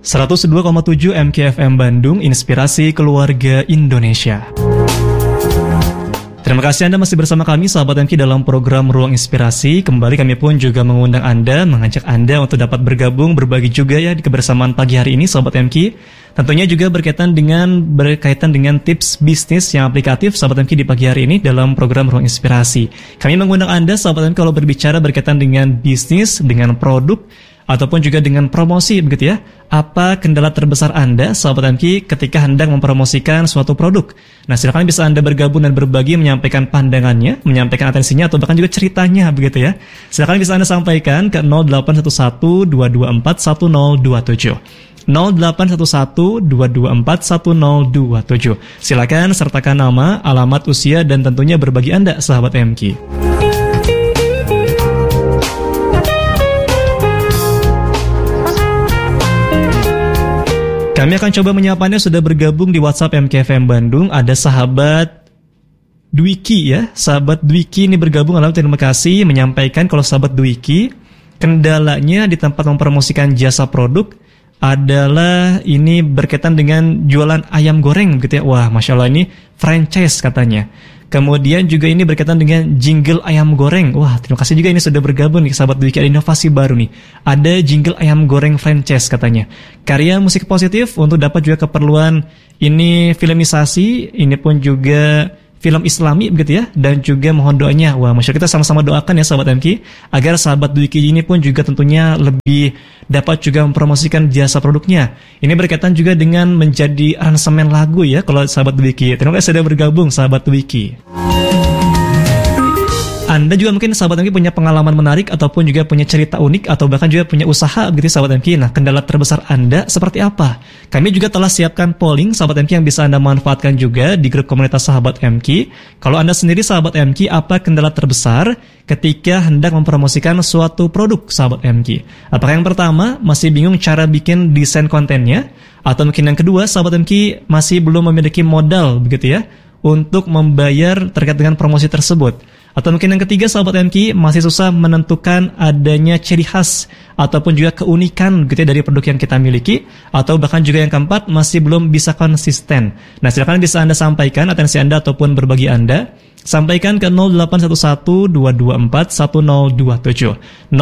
102,7 MKFM Bandung, Inspirasi Keluarga Indonesia. Terima kasih Anda masih bersama kami, sahabat MK, dalam program Ruang Inspirasi. Kembali kami pun juga mengundang Anda, mengajak Anda untuk dapat bergabung, berbagi juga ya di kebersamaan pagi hari ini, sahabat MK. Tentunya juga berkaitan dengan tips bisnis yang aplikatif, sahabat MK, di pagi hari ini dalam program Ruang Inspirasi. Kami mengundang Anda, sahabat MK, kalau berbicara berkaitan dengan bisnis, dengan produk, ataupun juga dengan promosi, begitu ya. Apa kendala terbesar Anda, sahabat MK, ketika hendak mempromosikan suatu produk? Nah, silakan bisa Anda bergabung dan berbagi, menyampaikan pandangannya, menyampaikan atensinya, atau bahkan juga ceritanya, begitu ya. Silakan bisa Anda sampaikan ke 0811-224-1027. 0811-224-1027. Silakan sertakan nama, alamat, usia, dan tentunya berbagi Anda, sahabat MK. Kami akan coba menyapanya. Sudah bergabung di WhatsApp MKFM Bandung. Ada sahabat Dwiki ya. Sahabat Dwiki ini bergabung. Terima kasih, menyampaikan kalau sahabat Dwiki, kendalanya di tempat mempromosikan jasa produk adalah ini berkaitan dengan jualan ayam goreng gitu ya. Wah, Masya Allah, ini franchise katanya. Kemudian juga ini berkaitan dengan jingle ayam goreng. Wah, terima kasih juga ini sudah bergabung nih sahabat Dwiki. Ada inovasi baru nih. Ada jingle ayam goreng franchise katanya. Karya musik positif untuk dapat juga keperluan ini filmisasi, ini pun juga film islami begitu ya, dan juga mohon doanya. Wah, Masya Allah, kita sama-sama doakan ya sahabat MK, agar sahabat Dwiki ini pun juga tentunya lebih dapat juga mempromosikan jasa produknya. Ini berkaitan juga dengan menjadi aransemen lagu ya, kalau sahabat Dwiki. Terima kasih sudah bergabung sahabat Dwiki. Anda juga mungkin sahabat MK punya pengalaman menarik ataupun juga punya cerita unik atau bahkan juga punya usaha begitu sahabat MK. Nah, kendala terbesar Anda seperti apa? Kami juga telah siapkan polling sahabat MK yang bisa Anda manfaatkan juga di grup komunitas sahabat MK. Kalau Anda sendiri sahabat MK, apa kendala terbesar ketika hendak mempromosikan suatu produk sahabat MK? Apakah yang pertama masih bingung cara bikin desain kontennya? Atau mungkin yang kedua sahabat MK masih belum memiliki modal begitu ya untuk membayar terkait dengan promosi tersebut? Atau mungkin yang ketiga sahabat MK masih susah menentukan adanya ciri khas ataupun juga keunikan gitu ya dari produk yang kita miliki? Atau bahkan juga yang keempat masih belum bisa konsisten? Nah, silakan bisa Anda sampaikan atensi Anda ataupun berbagi Anda. Sampaikan ke 0811-224-1027.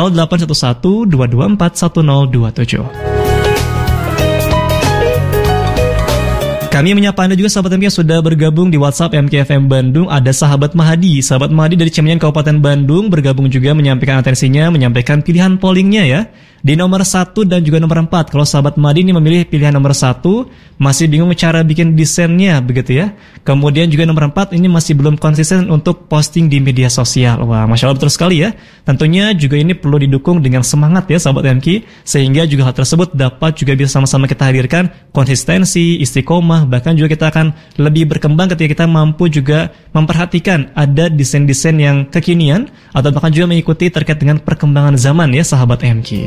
0811-224-1027. Kami menyapa Anda juga sahabat MK yang sudah bergabung di WhatsApp MKFM Bandung. Ada sahabat Mahadi. Sahabat Mahadi dari Cimenyan Kabupaten Bandung bergabung juga menyampaikan atensinya, menyampaikan pilihan pollingnya ya. Di nomor 1 dan juga nomor 4. Kalau sahabat Mahadi ini memilih pilihan nomor 1, masih bingung cara bikin desainnya begitu ya. Kemudian juga nomor 4 ini masih belum konsisten untuk posting di media sosial. Wah, Masya Allah, betul sekali ya. Tentunya juga ini perlu didukung dengan semangat ya sahabat MK, sehingga juga hal tersebut dapat juga bisa sama-sama kita hadirkan konsistensi, istiqomah, bahkan juga kita akan lebih berkembang ketika kita mampu juga memperhatikan ada desain-desain yang kekinian atau bahkan juga mengikuti terkait dengan perkembangan zaman ya sahabat MK.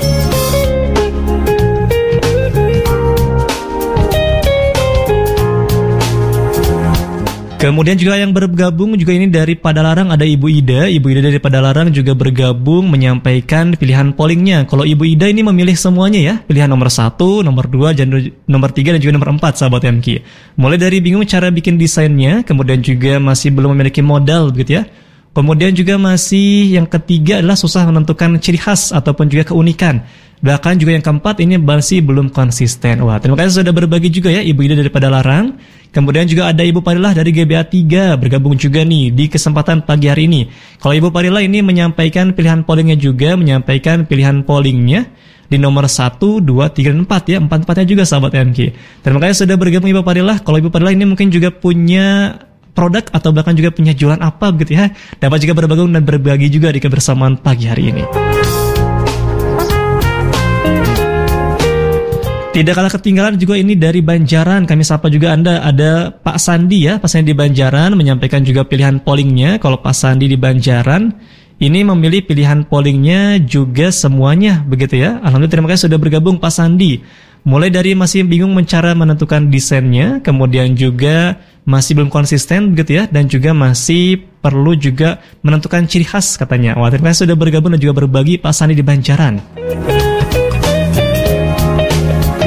Kemudian juga yang bergabung juga ini dari Padalarang, ada Ibu Ida. Ibu Ida dari Padalarang juga bergabung menyampaikan pilihan pollingnya. Kalau Ibu Ida ini memilih semuanya ya, pilihan nomor 1, nomor 2, nomor 3 dan juga nomor 4 sahabat MK. Mulai dari bingung cara bikin desainnya, kemudian juga masih belum memiliki modal begitu ya. Kemudian juga masih yang ketiga adalah susah menentukan ciri khas ataupun juga keunikan. Bahkan juga yang keempat ini masih belum konsisten. Wah, terima kasih sudah berbagi juga ya Ibu Ida dari Padalarang. Kemudian juga ada Ibu Parilah dari GBA 3 bergabung juga nih di kesempatan pagi hari ini. Kalau Ibu Parilah ini menyampaikan pilihan pollingnya juga, menyampaikan pilihan pollingnya di nomor 1, 2, 3, dan 4 ya. 4-4-nya juga sahabat MK. Terima kasih sudah bergabung Ibu Parilah. Kalau Ibu Parilah ini mungkin juga punya produk atau bahkan juga punya jualan apa begitu ya, dapat juga bergabung dan berbagi juga di kebersamaan pagi hari ini. Tidak kalah ketinggalan juga ini dari Banjaran. Kami sapa juga Anda, ada Pak Sandi ya, Pak Sandi di Banjaran menyampaikan juga pilihan pollingnya. Kalau Pak Sandi di Banjaran ini memilih pilihan pollingnya juga semuanya begitu ya. Alhamdulillah, terima kasih sudah bergabung Pak Sandi. Mulai dari masih bingung cara menentukan desainnya, kemudian juga masih belum konsisten begitu ya, dan juga masih perlu juga menentukan ciri khas katanya. Wah, terima kasih sudah bergabung dan juga berbagi Pak Sandi di Banjaran.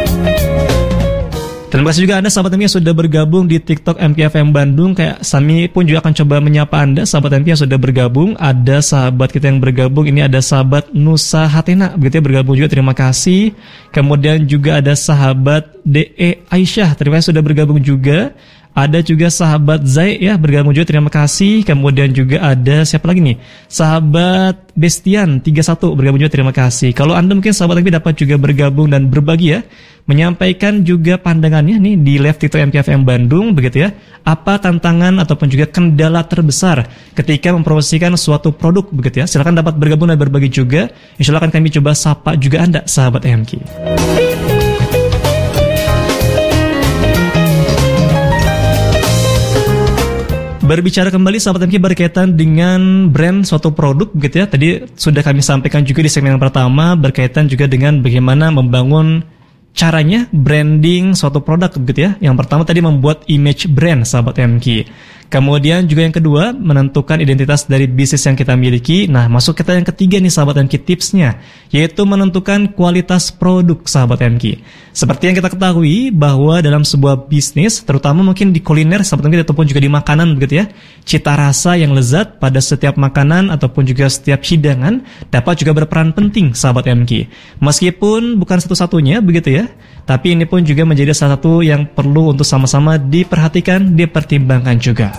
Terima kasih juga Anda sahabat MK yang sudah bergabung di TikTok MKFM Bandung. Kayak Sami pun juga akan coba menyapa Anda sahabat MK yang sudah bergabung. Ada sahabat kita yang bergabung, ini ada sahabat Nusa Hatena begitu ya, bergabung juga, terima kasih. Kemudian juga ada sahabat DE Aisyah, terima kasih sudah bergabung juga. Ada juga sahabat Zai ya, bergabung juga, terima kasih. Kemudian juga ada siapa lagi nih? Sahabat Bestian 31 bergabung juga, terima kasih. Kalau Anda mungkin sahabat MK dapat juga bergabung dan berbagi ya, menyampaikan juga pandangannya nih di live TikTok MKFM Bandung begitu ya. Apa tantangan ataupun juga kendala terbesar ketika mempromosikan suatu produk begitu ya. Silakan dapat bergabung dan berbagi juga. Insya Allah akan kami coba sapa juga Anda sahabat MK. Berbicara kembali sahabat MK berkaitan dengan brand suatu produk begitu ya. Tadi sudah kami sampaikan juga di segmen yang pertama berkaitan juga dengan bagaimana membangun caranya branding suatu produk begitu ya. Yang pertama tadi membuat image brand sahabat MK. Kemudian juga yang kedua menentukan identitas dari bisnis yang kita miliki. Nah, masuk kita yang ketiga nih sahabat MK tipsnya, yaitu menentukan kualitas produk sahabat MK. Seperti yang kita ketahui bahwa dalam sebuah bisnis, terutama mungkin di kuliner sahabat MK ataupun juga di makanan begitu ya, cita rasa yang lezat pada setiap makanan ataupun juga setiap hidangan dapat juga berperan penting sahabat MK. Meskipun bukan satu-satunya begitu ya, tapi ini pun juga menjadi salah satu yang perlu untuk sama-sama diperhatikan, dipertimbangkan juga.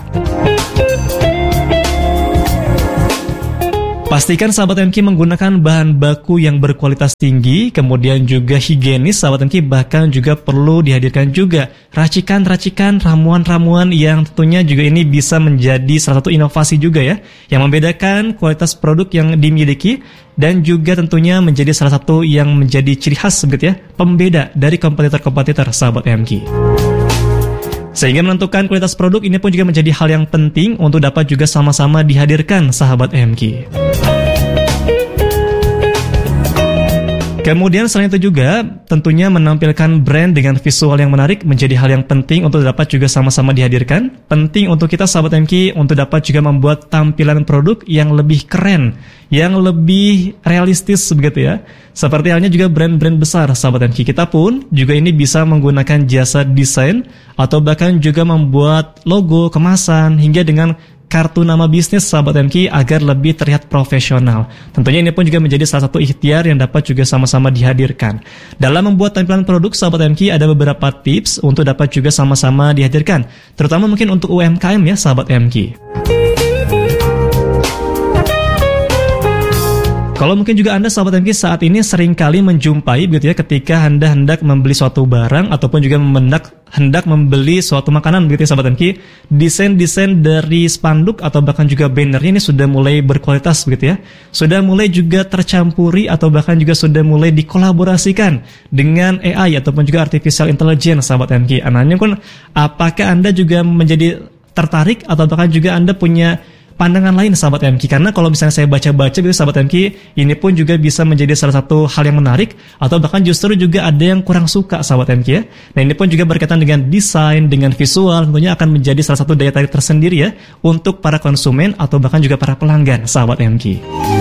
Pastikan sahabat MK menggunakan bahan baku yang berkualitas tinggi, kemudian juga higienis sahabat MK, bahkan juga perlu dihadirkan juga racikan-racikan, ramuan-ramuan yang tentunya juga ini bisa menjadi salah satu inovasi juga ya, yang membedakan kualitas produk yang dimiliki dan juga tentunya menjadi salah satu yang menjadi ciri khas begitu ya, pembeda dari kompetitor-kompetitor sahabat MK. Sehingga menentukan kualitas produk ini pun juga menjadi hal yang penting untuk dapat juga sama-sama dihadirkan sahabat MK. Kemudian selain itu juga tentunya menampilkan brand dengan visual yang menarik menjadi hal yang penting untuk dapat juga sama-sama dihadirkan. Penting untuk kita sahabat MK untuk dapat juga membuat tampilan produk yang lebih keren, yang lebih realistis begitu ya. Seperti halnya juga brand-brand besar sahabat MK, kita pun juga ini bisa menggunakan jasa desain atau bahkan juga membuat logo, kemasan hingga dengan kartu nama bisnis sahabat MK agar lebih terlihat profesional. Tentunya ini pun juga menjadi salah satu ikhtiar yang dapat juga sama-sama dihadirkan. Dalam membuat tampilan produk sahabat MK ada beberapa tips untuk dapat juga sama-sama dihadirkan, terutama mungkin untuk UMKM ya sahabat MK. Kalau mungkin juga Anda sahabat MK saat ini sering kali menjumpai begitu ya, ketika Anda hendak membeli suatu barang ataupun juga hendak membeli suatu makanan begitu ya sahabat MK, desain-desain dari spanduk atau bahkan juga bannernya ini sudah mulai berkualitas begitu ya, sudah mulai juga tercampuri atau bahkan juga sudah mulai dikolaborasikan dengan AI ataupun juga artificial intelligence sahabat MK. Anehnya pun apakah Anda juga menjadi tertarik atau bahkan juga Anda punya pandangan lain sahabat MK? Karena kalau misalnya saya baca-baca gitu sahabat MK, ini pun juga bisa menjadi salah satu hal yang menarik atau bahkan justru juga ada yang kurang suka sahabat MK ya. Nah ini pun juga berkaitan dengan desain, dengan visual, tentunya akan menjadi salah satu daya tarik tersendiri ya untuk para konsumen atau bahkan juga para pelanggan sahabat MK.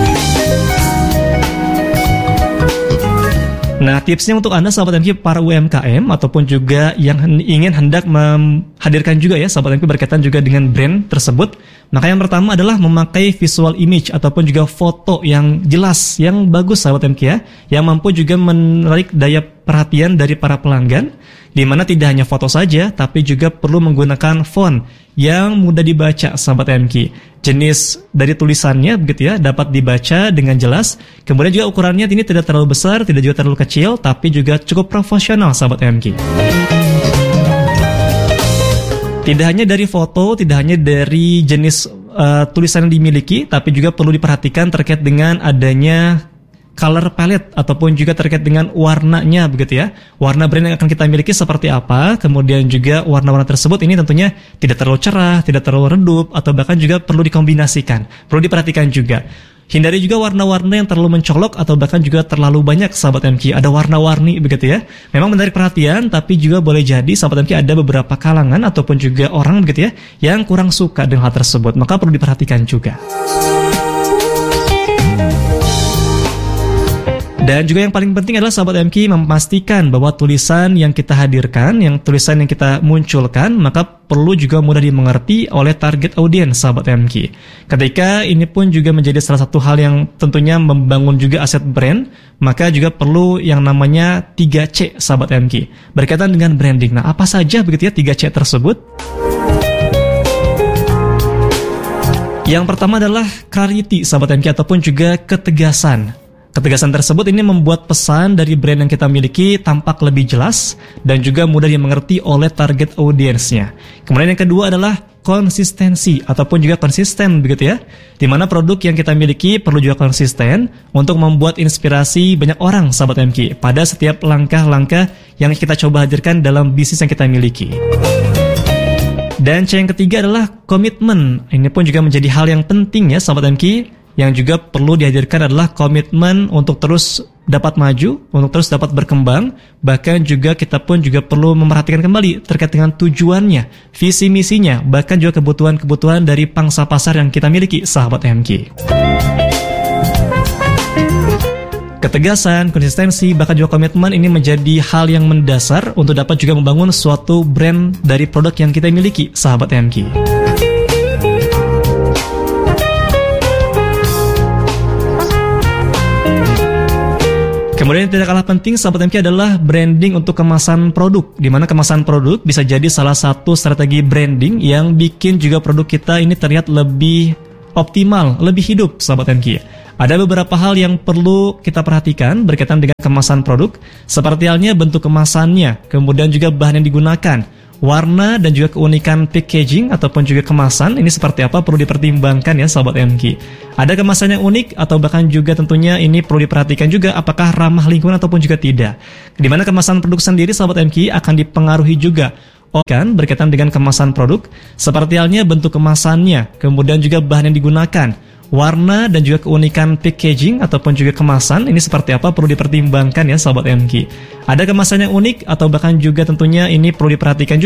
Nah, tipsnya untuk Anda sahabat MK para UMKM ataupun juga yang ingin hendak menghadirkan juga ya sahabat MK berkaitan juga dengan brand tersebut. Maka yang pertama adalah memakai visual image ataupun juga foto yang jelas, yang bagus sahabat MK ya, yang mampu juga menarik daya perhatian dari para pelanggan, di mana tidak hanya foto saja tapi juga perlu menggunakan font yang mudah dibaca sahabat MK. Jenis dari tulisannya begitu ya dapat dibaca dengan jelas. Kemudian juga ukurannya ini tidak terlalu besar, tidak juga terlalu kecil, tapi juga cukup profesional sahabat MK. Tidak hanya dari foto, tidak hanya dari jenis tulisan yang dimiliki, tapi juga perlu diperhatikan terkait dengan adanya color palette ataupun juga terkait dengan warnanya begitu ya. Warna brand yang akan kita miliki seperti apa, kemudian juga warna-warna tersebut ini tentunya tidak terlalu cerah, tidak terlalu redup atau bahkan juga perlu dikombinasikan. Perlu diperhatikan juga. Hindari juga warna-warna yang terlalu mencolok atau bahkan juga terlalu banyak sahabat MK. Ada warna-warni begitu ya. Memang menarik perhatian, tapi juga boleh jadi sahabat MK ada beberapa kalangan ataupun juga orang begitu ya yang kurang suka dengan hal tersebut. Maka perlu diperhatikan juga. Dan juga yang paling penting adalah sahabat MQ memastikan bahwa tulisan yang kita hadirkan, tulisan yang kita munculkan, maka perlu juga mudah dimengerti oleh target audiens sahabat MQ. Ketika ini pun juga menjadi salah satu hal yang tentunya membangun juga aset brand, maka juga perlu yang namanya 3C sahabat MQ. Berkaitan dengan branding. Nah, apa saja begitu ya 3C tersebut? Yang pertama adalah clarity sahabat MQ ataupun juga ketegasan. Ketegasan tersebut ini membuat pesan dari brand yang kita miliki tampak lebih jelas dan juga mudah dimengerti oleh target audiensnya. Kemudian yang kedua adalah konsistensi ataupun juga konsisten begitu ya. Di mana produk yang kita miliki perlu juga konsisten untuk membuat inspirasi banyak orang sahabat MQ pada setiap langkah-langkah yang kita coba hadirkan dalam bisnis yang kita miliki. Dan yang ketiga adalah komitmen. Ini pun juga menjadi hal yang penting ya sahabat MQ. Yang juga perlu dihadirkan adalah komitmen untuk terus dapat maju, untuk terus dapat berkembang. Bahkan juga kita pun juga perlu memperhatikan kembali terkait dengan tujuannya, visi misinya, bahkan juga kebutuhan-kebutuhan dari pangsa pasar yang kita miliki, sahabat MQ. Ketegasan, konsistensi, bahkan juga komitmen ini menjadi hal yang mendasar untuk dapat juga membangun suatu brand dari produk yang kita miliki, sahabat MQ. Kemudian yang tidak kalah penting sahabat MQ adalah branding untuk kemasan produk, di mana kemasan produk bisa jadi salah satu strategi branding yang bikin juga produk kita ini terlihat lebih optimal, lebih hidup sahabat MQ. Ada beberapa hal yang perlu kita perhatikan berkaitan dengan kemasan produk, seperti halnya bentuk kemasannya, kemudian juga bahan yang digunakan, warna dan juga keunikan packaging ataupun juga kemasan ini seperti apa perlu dipertimbangkan ya sahabat MQ. Ada kemasan yang unik atau bahkan juga tentunya ini perlu diperhatikan juga apakah ramah lingkungan ataupun juga tidak. Di mana kemasan produk sendiri sahabat MQ akan dipengaruhi juga kan berkaitan dengan kemasan produk, seperti halnya bentuk kemasannya, kemudian juga bahan yang digunakan, warna dan juga keunikan packaging ataupun juga kemasan ini seperti apa perlu dipertimbangkan ya sahabat MQ. Ada kemasan yang unik atau bahkan juga tentunya ini perlu diperhatikan juga